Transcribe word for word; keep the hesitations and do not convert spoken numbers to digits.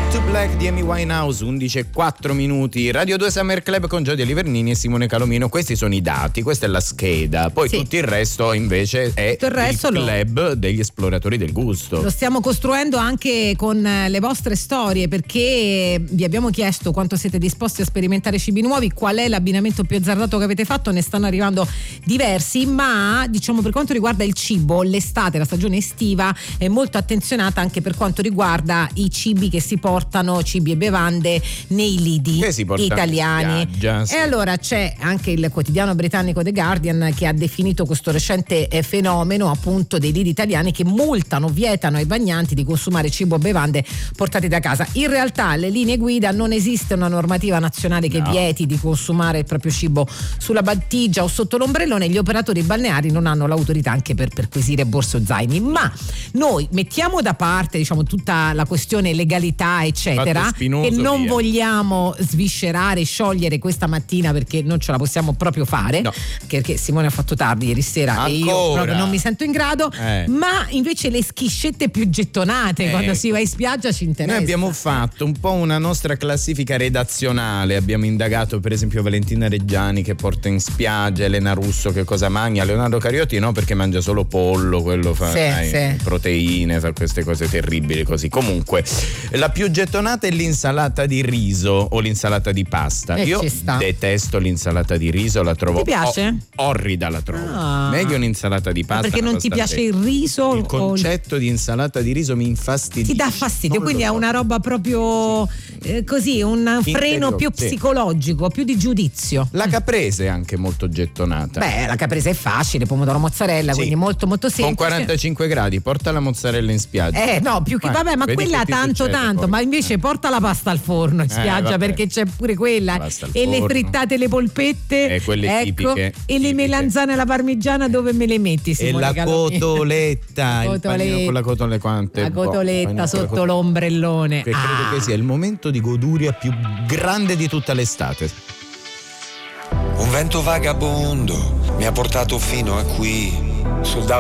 Black di Amy Winehouse, undici e quattro minuti. Radio due Summer Club con Giodia Livernini e Simone Calomino. Questi sono i dati, questa è la scheda. Poi sì. Tutto il resto invece è tutto il, resto il club lo... degli esploratori del gusto. Lo stiamo costruendo anche con le vostre storie, perché vi abbiamo chiesto quanto siete disposti a sperimentare cibi nuovi, qual è l'abbinamento più azzardato che avete fatto. Ne stanno arrivando diversi, ma diciamo per quanto riguarda il cibo, l'estate, la stagione estiva è molto attenzionata anche per quanto riguarda i cibi che si portano, cibi e bevande nei lidi italiani. Spiaggia, sì. E allora c'è anche il quotidiano britannico The Guardian che ha definito questo recente fenomeno appunto dei lidi italiani che multano, vietano ai bagnanti di consumare cibo o bevande portati da casa. In realtà le linee guida non esiste una normativa nazionale che no. vieti di consumare il proprio cibo sulla battigia o sotto l'ombrellone. Gli operatori balneari non hanno l'autorità anche per perquisire borse o zaini, ma noi mettiamo da parte diciamo tutta la questione legalità eccetera, spinoso, che non via. vogliamo sviscerare, sciogliere questa mattina perché non ce la possiamo proprio fare, no. perché Simone ha fatto tardi ieri sera Ancora? E io proprio non mi sento in grado, eh. ma invece le schiscette più gettonate eh. quando si va in spiaggia ci interessa. Noi abbiamo fatto un po' una nostra classifica redazionale, abbiamo indagato per esempio Valentina Reggiani che porta in spiaggia, Elena Russo che cosa mangia, Leonardo Cariotti no perché mangia solo pollo, quello fa sì, dai, sì. proteine, fa queste cose terribili così. Comunque la più gettonata è l'insalata di riso o l'insalata di pasta. E io detesto l'insalata di riso, la trovo ti piace? O- orrida la trovo. Ah. Meglio un'insalata di pasta. Ma perché non ti piace il riso? Il concetto o... di insalata di riso mi infastidisce. Ti dà fastidio, quindi è una roba proprio eh, così, un freno più sì. psicologico, più di giudizio. La caprese è anche molto gettonata. Beh, la caprese è facile, pomodoro mozzarella, sì. quindi molto molto semplice. Con quarantacinque gradi, porta la mozzarella in spiaggia. Eh no, più che vabbè, ma quella tanto tanto, poi. Ma invece eh. porta la pasta al forno in spiaggia eh, perché c'è pure quella e forno. Le frittate, le polpette, eh, quelle ecco, tipiche, e tipiche. Le melanzane alla parmigiana dove me le metti, Simone? E la Calomino? cotoletta, il panino con la cotoletta, quante la cotoletta boh, sotto cotoletta. L'ombrellone. Che ah. credo che sia il momento di goduria più grande di tutta l'estate. Un vento vagabondo mi ha portato fino a qui, sul